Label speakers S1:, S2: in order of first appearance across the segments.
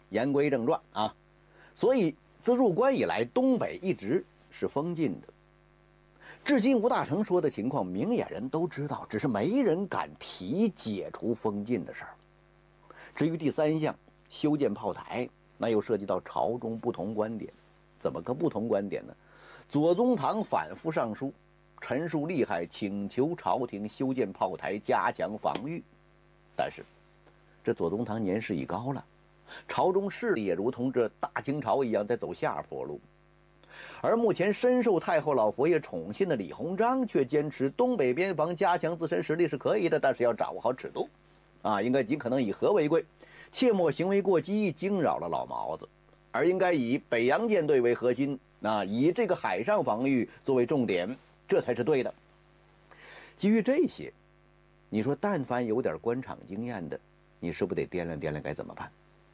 S1: 言归正传啊，所以自入关以来，东北一直是封禁的。至今吴大成说的情况，明眼人都知道，只是没人敢提解除封禁的事儿。至于第三项，修建炮台，那又涉及到朝中不同观点。怎么个不同观点呢？左宗棠反复上书，陈述利害，请求朝廷修建炮台，加强防御。但是，这左宗棠年事已高了，朝中势力也如同这大清朝一样在走下坡路。而目前深受太后老佛爷宠信的李鸿章却坚持东北边防加强自身实力是可以的，但是要掌握好尺度，应该尽可能以和为贵，切莫行为过激，惊扰了老毛子，而应该以北洋舰队为核心，以这个海上防御作为重点，这才是对的。基于这些，你说但凡有点官场经验的，你是不是得掂量掂量该怎么办？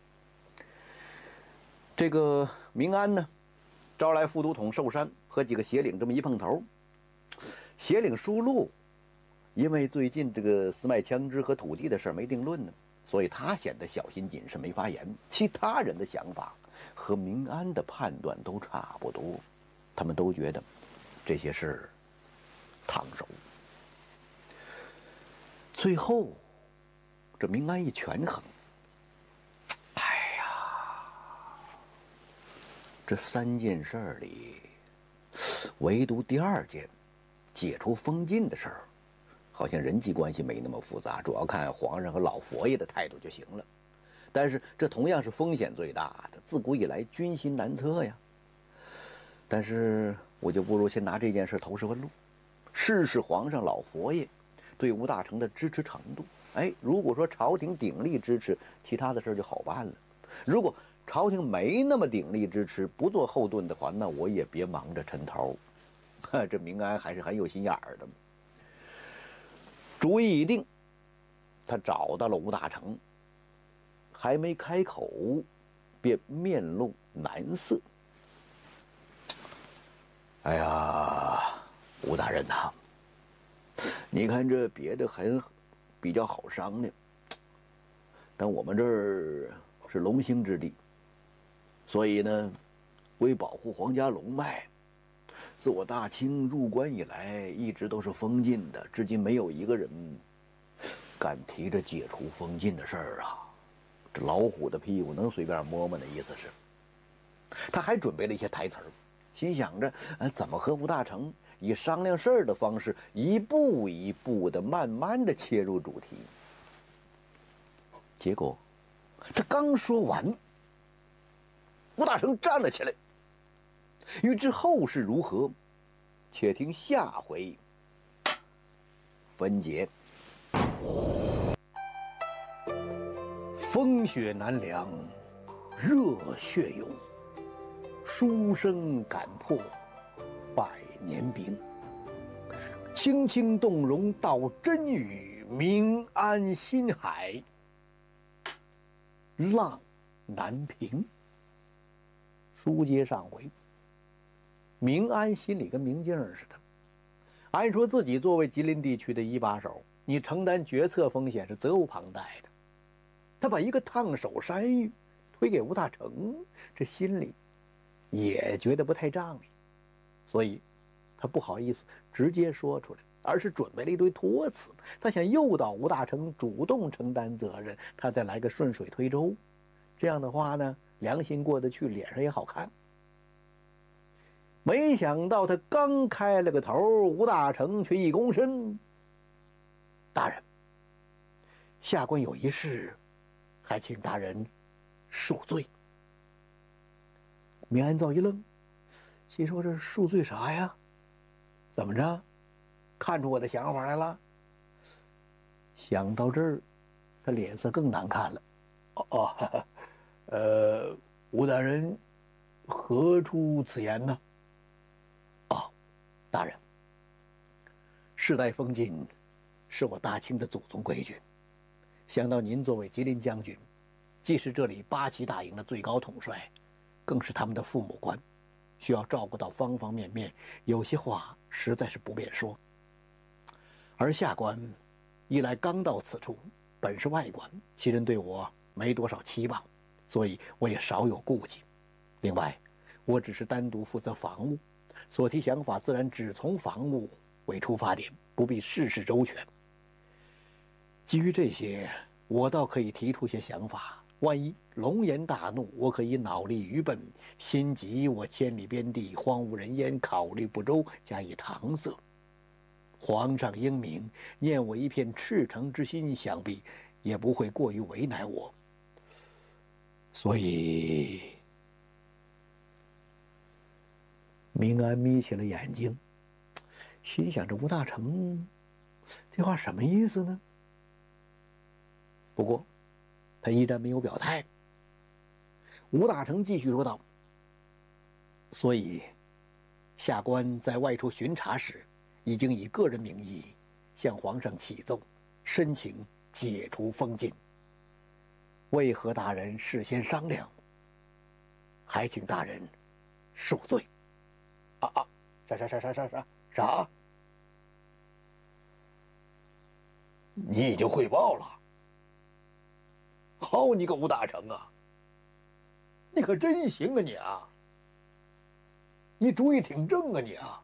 S1: 这个明安呢，招来副都统寿山和几个协领这么一碰头，协领舒禄因为最近这个私卖枪支和土地的事没定论呢，所以他显得小心谨慎没发言。其他人的想法和明安的判断都差不多，他们都觉得这些事烫手。最后这明安一权衡，这3件事儿里，唯独第2件解除封禁的事儿，好像人际关系没那么复杂，主要看皇上和老佛爷的态度就行了。但是这同样是风险最大的，自古以来军心难测呀。但是我就不如先拿这件事投石问路，试试皇上老佛爷对吴大成的支持程度。如果说朝廷鼎力支持，其他的事就好办了；如果朝廷没那么鼎力支持，不做后盾的话，那我也别忙着抻头。这明安还是很有心眼儿的。主意已定，他找到了吴大成，还没开口，便面露难色。哎呀，吴大人呐，你看这别的还比较好商量，但我们这儿是龙兴之地。所以呢，为保护皇家龙脉，自我大清入关以来，一直都是封禁的，至今没有一个人敢提着解除封禁的事儿啊。这老虎的屁股能随便摸摸的意思是。他还准备了一些台词儿，心想着怎么和吴大成以商量事儿的方式，一步一步的慢慢的切入主题。结果他刚说完，吴大成站了起来。欲知后事如何，且听下回分解。风雪难凉，热血涌，书生敢破百年冰。轻轻动容道真语，明安心海浪难平。书接上回，明安心里跟明镜似的。按说自己作为吉林地区的一把手，你承担决策风险是责无旁贷的。他把一个烫手山芋推给吴大成，这心里也觉得不太仗义，所以他不好意思直接说出来，而是准备了一堆托词。他想诱导吴大成主动承担责任，他再来个顺水推舟。这样的话呢，良心过得去，脸上也好看。没想到他刚开了个头，吴大成却一躬身：“大人，下官有一事，还请大人恕罪。”明安造一愣，心说：“这恕罪啥呀？怎么着？看出我的想法来了？”想到这儿，他脸色更难看了。吴大人何出此言呢？大人，世代封禁是我大清的祖宗规矩。想到您作为吉林将军，既是这里8旗大营的最高统帅，更是他们的父母官，需要照顾到方方面面，有些话实在是不便说。而下官一来刚到此处，本是外官，其人对我没多少期望， 所以我也少有顾忌。另外，我只是单独负责防务，所提想法自然只从防务为出发点，不必事事周全。基于这些，我倒可以提出些想法。万一龙颜大怒，我可以脑力愚笨，心急我千里边地，荒无人烟，考虑不周，加以搪塞。皇上英明，念我一片赤诚之心，想必也不会过于为难我。所以，明安眯起了眼睛，心想着吴大成这话什么意思呢？不过，他依然没有表态。吴大成继续说道：“所以，下官在外出巡查时，已经以个人名义向皇上启奏，申请解除封禁。为何大人事先商量？还请大人恕罪。”啥？你已经汇报了？好你个吴大成啊！你可真行啊你啊！你主意挺正啊你啊！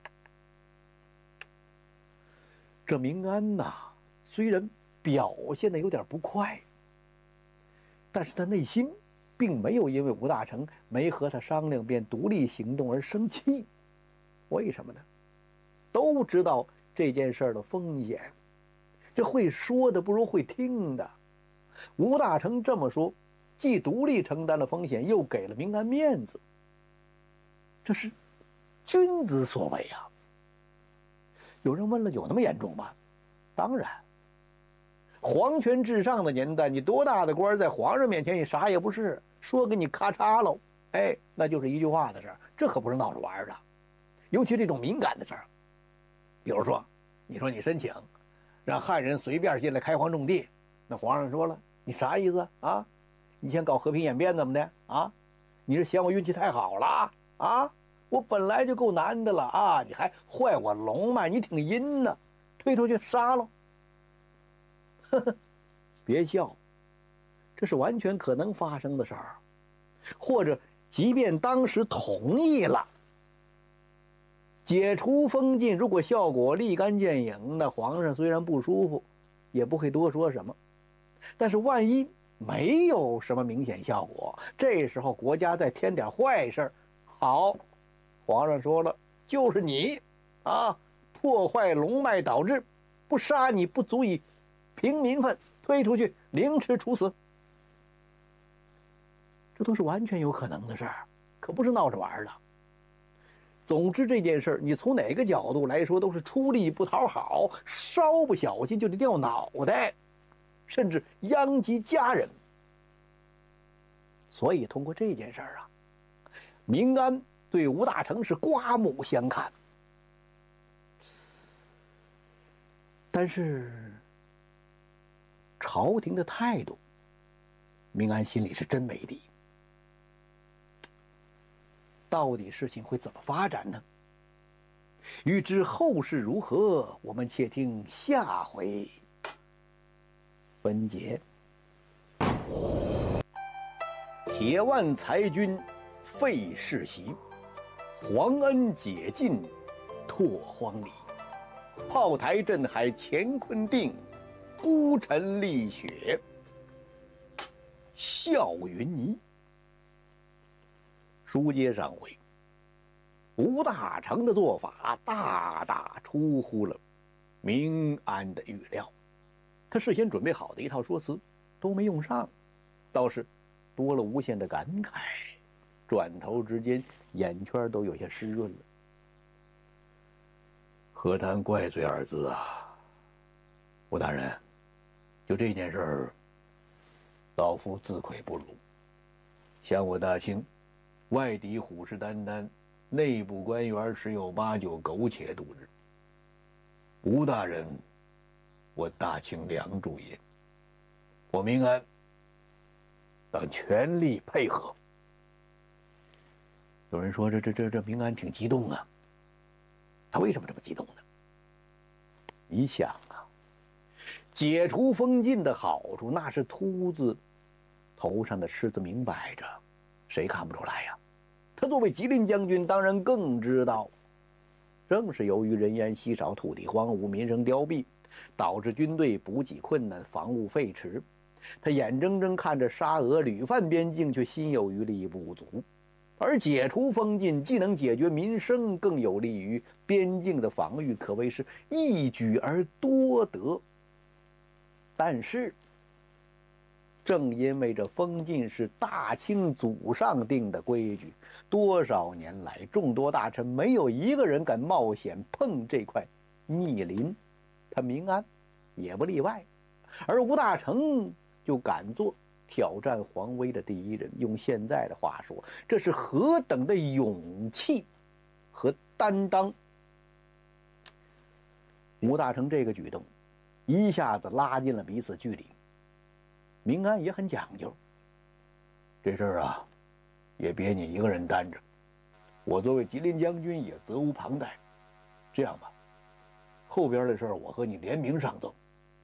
S1: 这明安呐，虽然表现的有点不快，但是他内心并没有因为吴大成没和他商量便独立行动而生气。为什么呢？都知道这件事的风险，这会说的不如会听的。吴大成这么说，既独立承担了风险，又给了明安面子，这是君子所为啊。有人问了，有那么严重吗？当然，皇权至上的年代，你多大的官，在皇上面前你啥也不是，说给你咔嚓喽，哎，那就是一句话的事儿，这可不是闹着玩的。尤其这种敏感的事儿，比如说，你说你申请让汉人随便进来开荒种地，那皇上说了，你啥意思啊？你想搞和平演变怎么的啊？你是嫌我运气太好了啊？我本来就够难的了啊，你还坏我龙脉，你挺阴呢，推出去杀喽！呵呵，别笑，这是完全可能发生的事儿。或者，即便当时同意了，解除封禁，如果效果立竿见影，那皇上虽然不舒服，也不会多说什么。但是万一没有什么明显效果，这时候国家再添点坏事，好，皇上说了，就是你啊，破坏龙脉导致，不杀你不足以平民愤，推出去凌迟处死，这都是完全有可能的事儿，可不是闹着玩的。总之这件事儿，你从哪个角度来说，都是出力不讨好，稍不小心就得掉脑袋，甚至殃及家人。所以通过这件事儿啊，明安对吴大成是刮目相看。但是朝廷的态度，明安心里是真没底。到底事情会怎么发展呢？欲知后事如何，我们且听下回分解。铁腕裁军废世袭，皇恩解禁拓荒里。炮台镇海乾坤定，孤臣立雪笑云霓。书接上回，吴大成的做法大大出乎了明安的预料，他事先准备好的一套说辞都没用上，倒是多了无限的感慨，转头之间眼圈都有些湿润了。何谈怪罪二字啊，吴大人，就这件事儿，老夫自愧不如。想我大清，外敌虎视眈眈，内部官员十有八九苟且度日。吴大人，我大清良主也，我明安当全力配合。有人说这明安挺激动啊，他为什么这么激动呢？你想啊，解除封禁的好处那是出自头上的狮子明摆着，谁看不出来呀？他作为吉林将军，当然更知道。正是由于人烟稀少、土地荒芜、民生凋敝，导致军队补给困难、防务废弛。他眼睁睁看着沙俄屡犯边境，却心有余力不足。而解除封禁，既能解决民生，更有利于边境的防御，可谓是一举而多得。但是，正因为这封禁是大清祖上定的规矩，多少年来众多大臣没有一个人敢冒险碰这块密林，他明安也不例外。而吴大成就敢做挑战皇威的第一人，用现在的话说，这是何等的勇气和担当！吴大成这个举动，一下子拉近了彼此距离。明安也很讲究，这事儿啊，也别你一个人担着，我作为吉林将军也责无旁贷。这样吧，后边的事儿我和你联名上奏。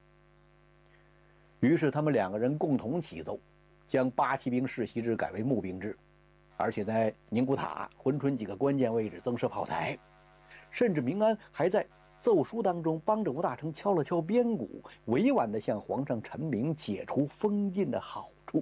S1: 于是他们两个人共同起奏，将八旗兵世袭制改为募兵制，而且在宁古塔、珲春几个关键位置增设炮台，甚至明安还在奏书当中帮着吴大成敲了敲边鼓，委婉地向皇上陈明解除封禁的好处。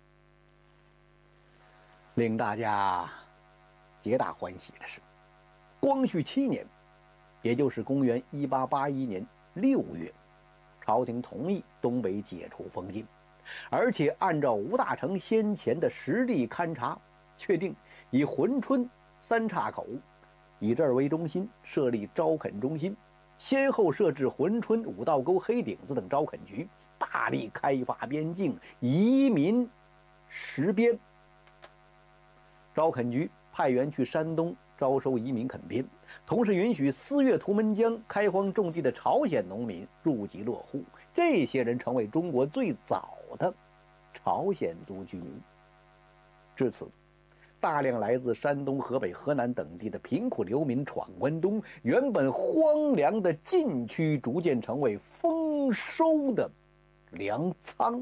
S1: 令大家皆大欢喜的是，光绪7年，也就是公元1881年6月，朝廷同意东北解除封禁，而且按照吴大成先前的实地勘察，确定以珲春三岔口以这儿为中心设立招垦中心，先后设置珲春、五道沟、黑顶子等招垦局，大力开发边境，移民实边。招垦局派员去山东招收移民垦边，同时允许私越图们江开荒种地的朝鲜农民入籍落户，这些人成为中国最早的朝鲜族居民。至此，大量来自山东、河北、河南等地的贫苦流民闯关东，原本荒凉的禁区逐渐成为丰收的粮仓。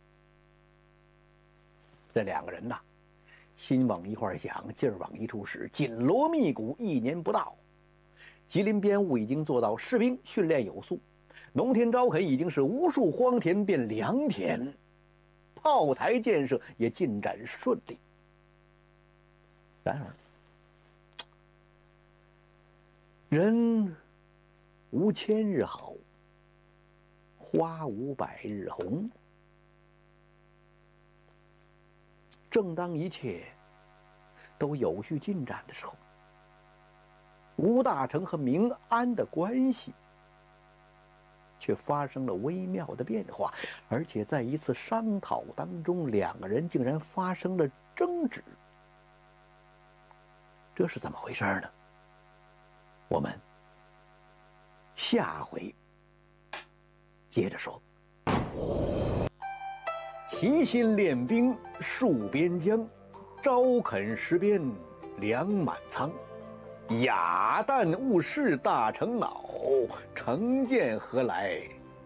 S1: 这两个人呐，心往一块想，劲儿往一处使，紧锣密鼓，1年不到，吉林边务已经做到士兵训练有素，农田招垦已经是无数荒田变良田，炮台建设也进展顺利。然而，人无千日好，花无百日红。正当一切都有序进展的时候，吴大成和明安的关系却发生了微妙的变化，而且在一次商讨当中，两个人竟然发生了争执。这是怎么回事呢？我们下回接着说。齐心练兵戍边疆，招垦实边粮满仓。雅旦误事大成恼，成见何来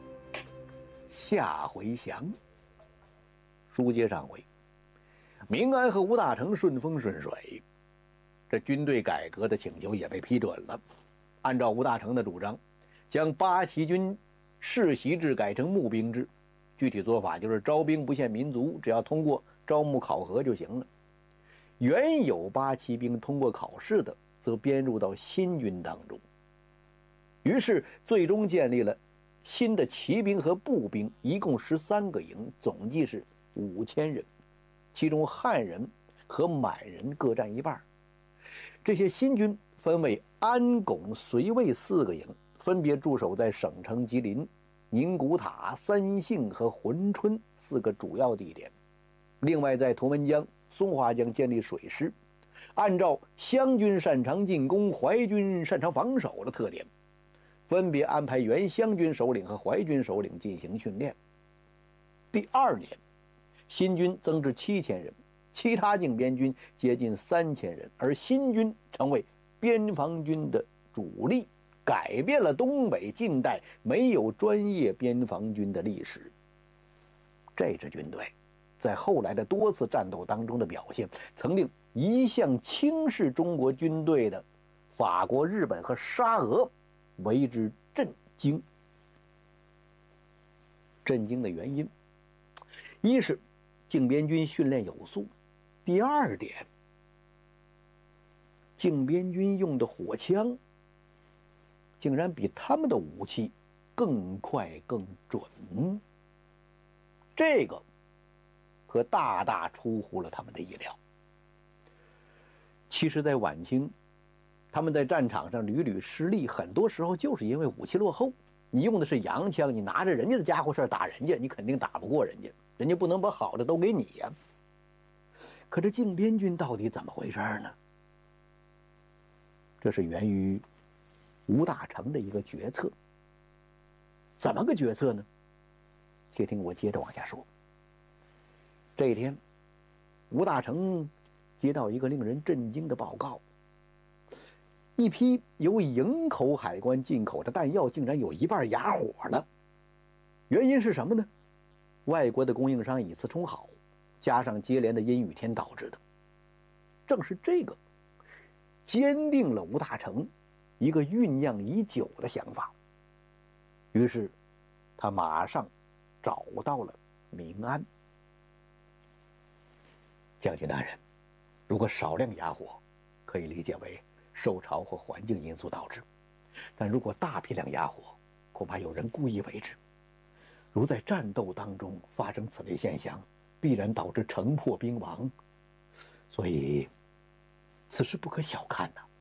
S1: 下回详。书接上回，明安和吴大成顺风顺水，这军队改革的请求也被批准了。按照吴大成的主张，将八旗军世袭制改成募兵制，具体做法就是招兵不限民族，只要通过招募考核就行了。原有八旗兵通过考试的，则编入到新军当中。于是最终建立了新的骑兵和步兵，一共13个营，总计是5000人，其中汉人和满人各占一半。这些新军分为安、巩、绥、卫4个营，分别驻守在省城吉林、宁古塔、三姓和珲春4个主要地点。另外在图们江、松花江建立水师，按照湘军擅长进攻、淮军擅长防守的特点，分别安排原湘军首领和淮军首领进行训练。第2年，新军增至7000人，其他靖边军接近3000人，而新军成为边防军的主力，改变了东北近代没有专业边防军的历史。这支军队在后来的多次战斗当中的表现，曾令一向轻视中国军队的法国、日本和沙俄为之震惊。震惊的原因，一是靖边军训练有素，第二点，靖边军用的火枪竟然比他们的武器更快更准，这个可大大出乎了他们的意料。其实，在晚清，他们在战场上屡屡失利，很多时候就是因为武器落后。你用的是洋枪，你拿着人家的家伙事儿打人家，你肯定打不过人家，人家不能把好的都给你呀。可这靖边军到底怎么回事呢？这是源于吴大成的一个决策。怎么个决策呢？且听我接着往下说。这一天，吴大成接到一个令人震惊的报告：一批由营口海关进口的弹药竟然有一半哑火了。原因是什么呢？外国的供应商以次充好，加上接连的阴雨天导致的。正是这个坚定了吴大成一个酝酿已久的想法。于是他马上找到了明安。将军大人，如果少量哑火，可以理解为受潮或环境因素导致，但如果大批量哑火，恐怕有人故意为之。如在战斗当中发生此类现象，必然导致城破兵亡，所以此事不可小看呐。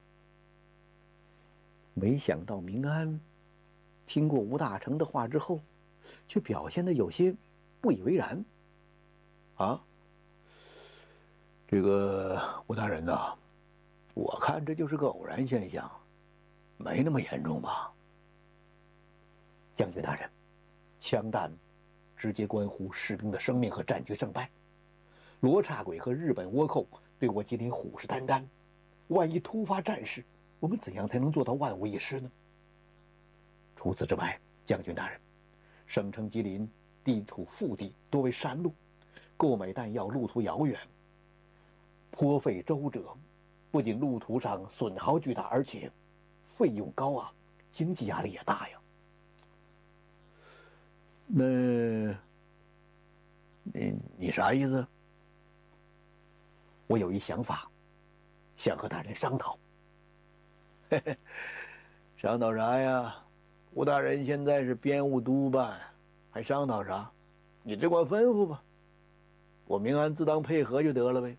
S1: 没想到明安听过吴大成的话之后，却表现得有些不以为然。啊，这个吴大人呐，我看这就是个偶然现象，没那么严重吧？将军大人，枪弹直接关乎士兵的生命和战局胜败。罗刹鬼和日本倭寇对我吉林虎视眈眈，万一突发战事，我们怎样才能做到万无一失呢？除此之外，将军大人，省城吉林地处腹地，多为山路，购买弹药路途遥远，颇费周折。不仅路途上损耗巨大，而且费用高昂，经济压力也大呀。那，你啥意思？我有一想法，想和大人商讨。嘿嘿，商讨啥呀？吴大人现在是编务督办，还商讨啥？你只管吩咐吧，我明安自当配合就得了呗。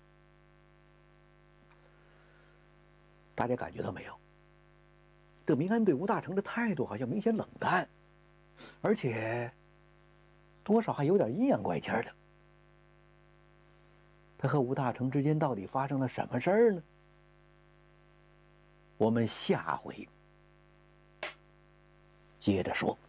S1: 大家感觉到没有？这明安对吴大成的态度好像明显冷淡，而且多少还有点阴阳怪气的。他和吴大成之间到底发生了什么事儿呢？我们下回接着说。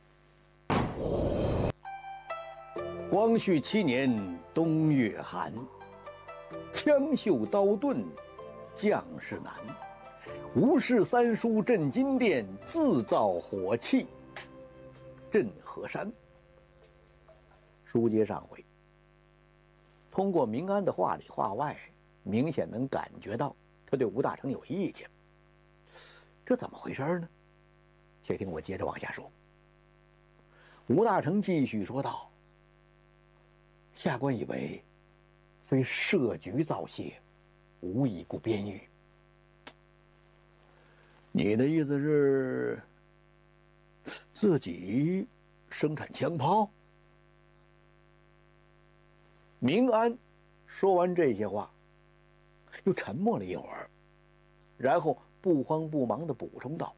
S1: 光绪7年冬月寒，枪袖刀盾将士难。吴氏三叔镇金殿，自造火器镇河山。书接上回，通过明安的话里话外，明显能感觉到他对吴大成有意见。这怎么回事呢？且听我接着往下说。吴大成继续说道：下官以为，非设局造谢，无以顾边域。你的意思是，自己生产枪炮？明安说完这些话，又沉默了一会儿，然后不慌不忙地补充道：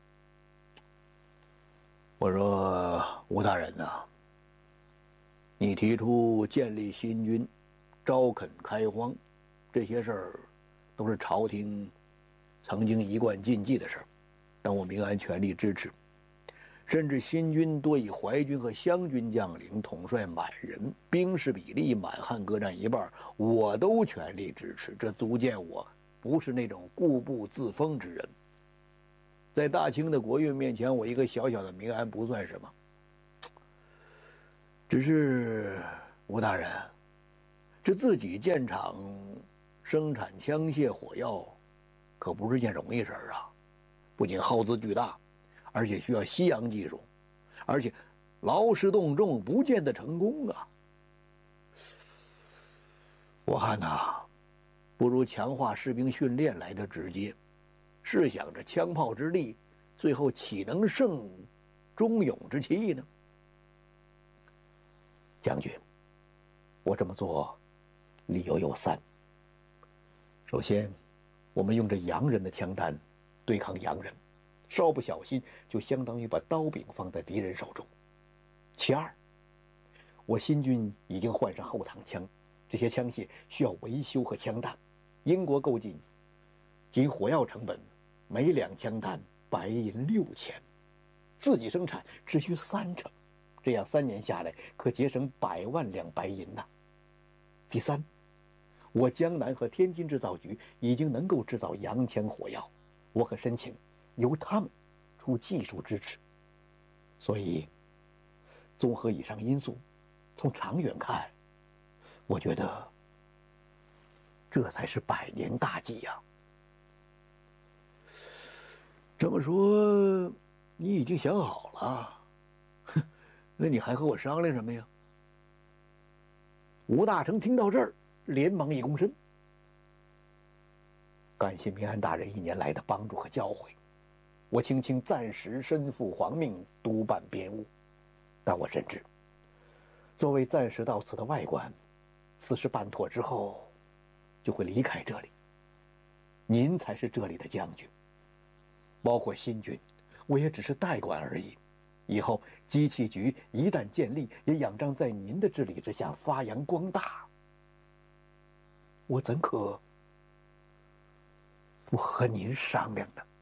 S1: 我说吴大人呐，你提出建立新军，招垦开荒，这些事儿都是朝廷曾经一贯禁忌的事儿，但我明安全力支持。甚至新军多以淮军和湘军将领统帅满人，兵士比例满汉各占一半，我都全力支持。这足见我不是那种固步自封之人。在大清的国运面前，我一个小小的明安不算什么。只是吴大人， 这自己建厂生产枪械火药，可不是件容易事儿啊！不仅耗资巨大，而且需要西洋技术，而且劳师动众，不见得成功啊！我看呐，不如强化士兵训练来得直接。试想着枪炮之力，最后岂能胜忠勇之气呢？将军，我这么做理由有三。首先，我们用着洋人的枪弹对抗洋人，稍不小心就相当于把刀柄放在敌人手中。其二，我新军已经换上后膛枪，这些枪械需要维修和枪弹，英国购进仅火药成本每两枪弹白银6000，自己生产只需30%，这样3年下来可节省100万两白银呐。第三，我江南和天津制造局已经能够制造洋枪火药，我可申请由他们出技术支持。所以，综合以上因素，从长远看，我觉得这才是100年大计呀。这么说，你已经想好了？哼，那你还和我商量什么呀？吴大成听到这儿，连忙一躬身，感谢明安大人1年来的帮助和教诲，我卿暂时身负皇命，督办边务。但我深知，作为暂时到此的外官，此事办妥之后，就会离开这里。您才是这里的将军，包括新军，我也只是代管而已。以后机器局一旦建立，也仰仗在您的治理之下发扬光大。我怎可不和您商量呢？